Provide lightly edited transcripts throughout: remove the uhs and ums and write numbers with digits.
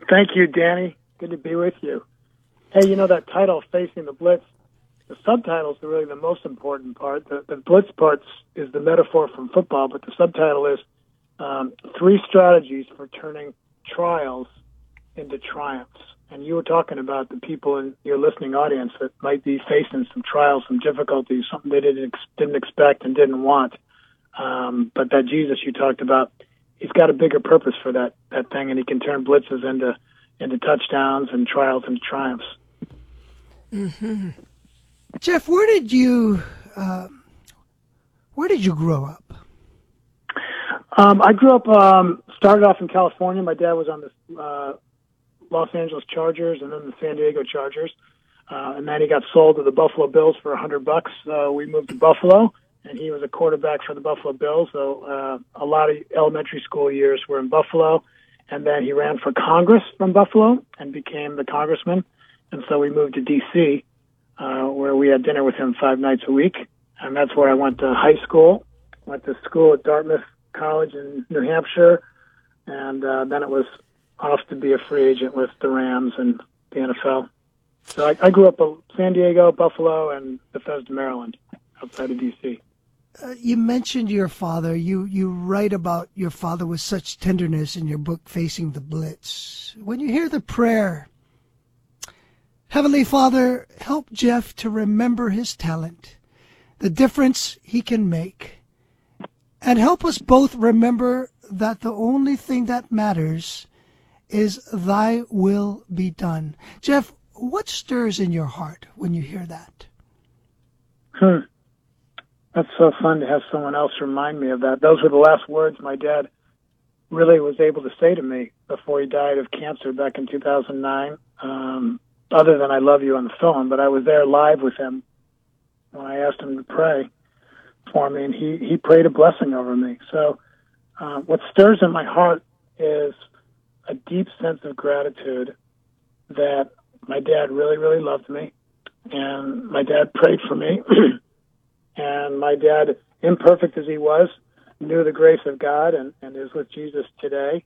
Thank you, Danny. Good to be with you. Hey, that title, Facing the Blitz, the subtitles are really the most important part. The blitz part is the metaphor from football, but the subtitle is 3 strategies for turning trials into triumphs. And you were talking about the people in your listening audience that might be facing some trials, some difficulties, something they didn't expect and didn't want. But that Jesus you talked about, he's got a bigger purpose for that thing, and he can turn blitzes into touchdowns and trials into triumphs. Mm-hmm. Jeff, where did you grow up? I grew up, started off in California. My dad was on the Los Angeles Chargers and then the San Diego Chargers. And then he got sold to the Buffalo Bills for $100. We moved to Buffalo, and he was a quarterback for the Buffalo Bills. So a lot of elementary school years were in Buffalo. And then he ran for Congress from Buffalo and became the congressman. And so we moved to D.C., where we had dinner with him 5 nights a week. And that's where I went to high school. Went to school at Dartmouth College in New Hampshire. And then it was off to be a free agent with the Rams and the NFL. So I grew up in San Diego, Buffalo, and Bethesda, Maryland, outside of D.C. You mentioned your father. You write about your father with such tenderness in your book, Facing the Blitz. When you hear the prayer, Heavenly Father, help Jeff to remember his talent, the difference he can make, and help us both remember that the only thing that matters is thy will be done. Jeff, what stirs in your heart when you hear that? That's so fun to have someone else remind me of that. Those were the last words my dad really was able to say to me before he died of cancer back in 2009. Other than I love you on the phone, but I was there live with him when I asked him to pray for me, and he prayed a blessing over me. So what stirs in my heart is a deep sense of gratitude that my dad really, really loved me, and my dad prayed for me, and my dad, imperfect as he was, knew the grace of God and is with Jesus today,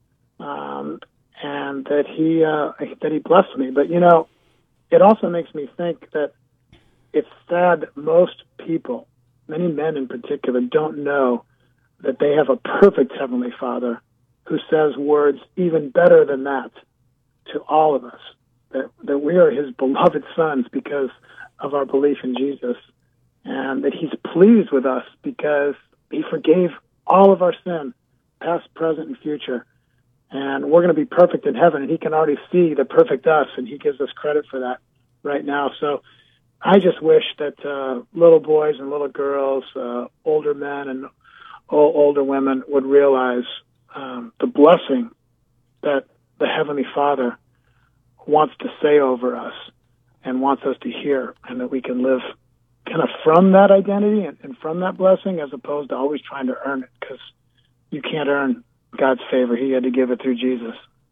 and that he blessed me. But, it also makes me think that it's sad that most people, many men in particular, don't know that they have a perfect Heavenly Father who says words even better than that to all of us, that we are his beloved sons because of our belief in Jesus, and that he's pleased with us because he forgave all of our sin, past, present, and future. And we're going to be perfect in heaven, and he can already see the perfect us, and he gives us credit for that right now. So I just wish that little boys and little girls, older men and older women would realize the blessing that the Heavenly Father wants to say over us and wants us to hear, and that we can live kind of from that identity and from that blessing, as opposed to always trying to earn it, because you can't earn God's favor. He had to give it through Jesus.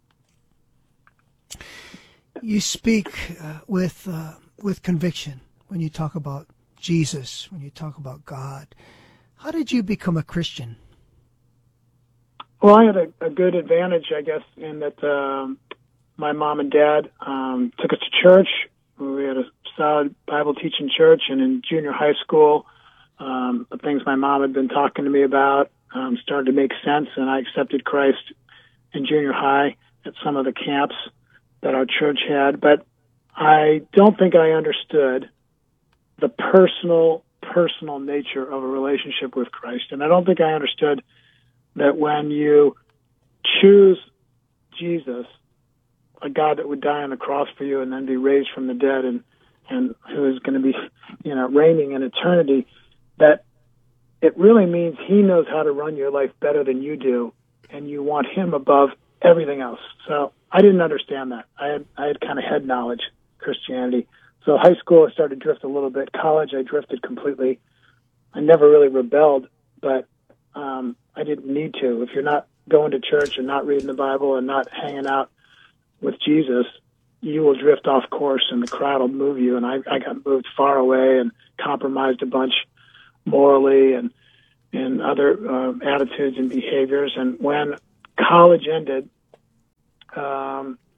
You speak with conviction when you talk about Jesus, when you talk about God. How did you become a Christian? Well, I had a good advantage, I guess, in that my mom and dad took us to church. We had a solid Bible teaching church, and in junior high school, the things my mom had been talking to me about started to make sense, and I accepted Christ in junior high at some of the camps that our church had. But I don't think I understood the personal nature of a relationship with Christ, and I don't think I understood that when you choose Jesus, a God that would die on the cross for you and then be raised from the dead and who is going to be, reigning in eternity, that it really means he knows how to run your life better than you do, and you want him above everything else. So I didn't understand that. I had kind of head knowledge, Christianity. So high school, I started to drift a little bit. College, I drifted completely. I never really rebelled, but I didn't need to. If you're not going to church and not reading the Bible and not hanging out with Jesus, you will drift off course and the crowd will move you. And I got moved far away and compromised a bunch morally and in other attitudes and behaviors. And when college ended,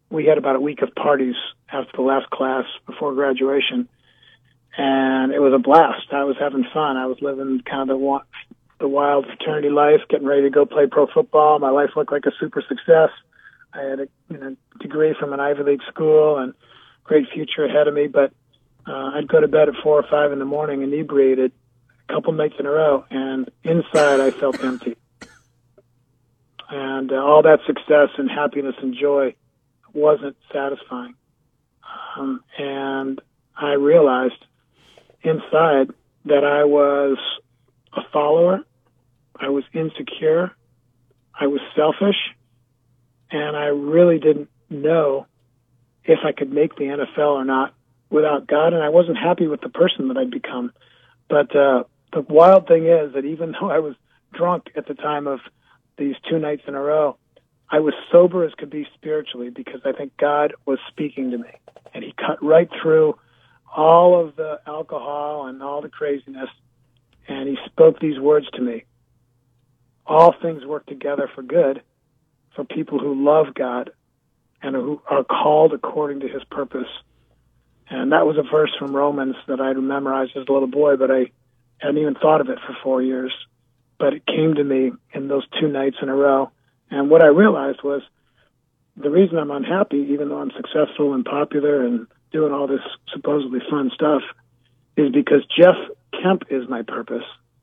we had about a week of parties after the last class before graduation, and it was a blast. I was having fun. I was living kind of the wild fraternity life, getting ready to go play pro football. My life looked like a super success. I had a degree from an Ivy League school and great future ahead of me, but I'd go to bed at 4 or 5 in the morning, inebriated, a couple nights in a row, and inside I felt empty. And all that success and happiness and joy wasn't satisfying. And I realized inside that I was a follower, I was insecure, I was selfish, and I really didn't know if I could make the NFL or not without God, and I wasn't happy with the person that I'd become. But the wild thing is that even though I was drunk at the time of these 2 nights in a row, I was sober as could be spiritually, because I think God was speaking to me, and he cut right through all of the alcohol and all the craziness, and he spoke these words to me. All things work together for good for people who love God and who are called according to his purpose. And that was a verse from Romans that I had memorized as a little boy, but I hadn't even thought of it for 4 years. But it came to me in those 2 nights in a row. And what I realized was the reason I'm unhappy, even though I'm successful and popular and doing all this supposedly fun stuff, is because Jeff Kemp is my purpose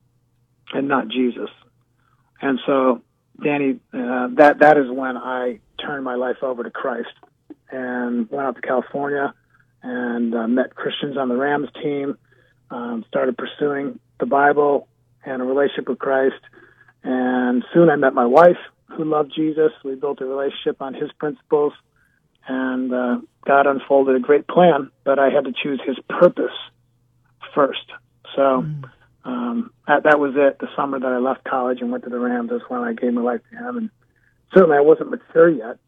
and not Jesus. And so, Danny, that is when I turned my life over to Christ and went out to California and met Christians on the Rams team, started pursuing the Bible and a relationship with Christ. And soon I met my wife, who loved Jesus. We built a relationship on his principles, and God unfolded a great plan, but I had to choose his purpose first. So that was it. The summer that I left college and went to the Rams is when I gave my life to him. And certainly I wasn't mature yet.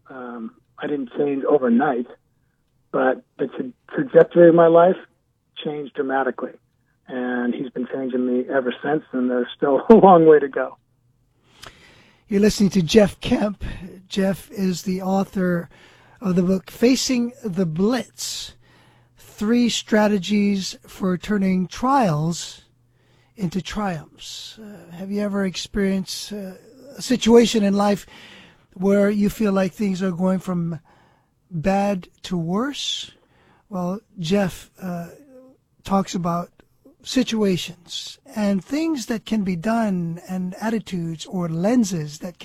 I didn't change overnight, but the trajectory of my life changed dramatically. And he's been changing me ever since, and there's still a long way to go. You're listening to Jeff Kemp. Jeff is the author of the book Facing the Blitz, 3 Strategies for Turning Trials into Triumphs. Have you ever experienced a situation in life where you feel like things are going from bad to worse? Well, Jeff talks about situations and things that can be done, and attitudes or lenses that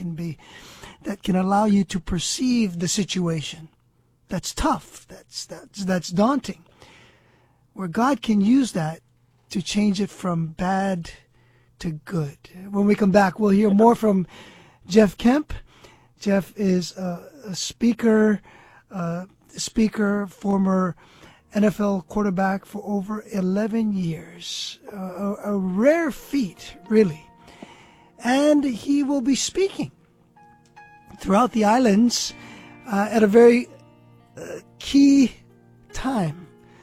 can allow you to perceive the situation that's tough, that's daunting, where God can use that to change it from bad to good. When we come back, we'll hear more from Jeff Kemp. Jeff is a speaker, former NFL quarterback for over 11 years. A rare feat, really. And he will be speaking throughout the islands at a very key time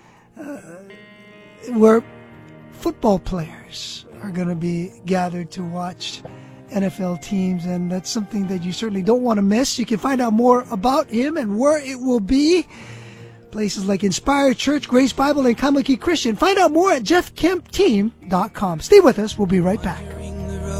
where football players are going to be gathered to watch NFL teams, and that's something that you certainly don't want to miss. You can find out more about him and where it will be. Places like Inspired Church, Grace Bible, and Kamaki Christian. Find out more at jeffkempteam.com. Stay with us. We'll be right back.